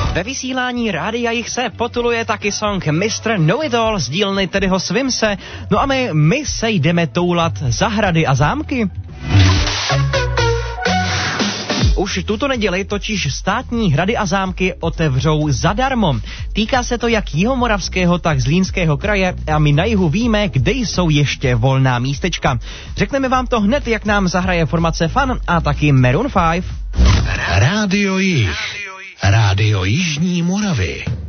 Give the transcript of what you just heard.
Ve vysílání Rádia Jich se potuluje taky song Mr. Know It All z dílny Teddyho Swimse. No a my se jdeme toulat zahrady a zámky. Už tuto neděli totiž státní hrady a zámky otevřou zadarmo. Týká se to jak Jihomoravského, tak Zlínského kraje a my na jihu víme, kde jsou ještě volná místečka. Řekneme vám to hned, jak nám zahraje formace Fun a taky Maroon 5. Rádio Jih. Rádio Jižní Moravy.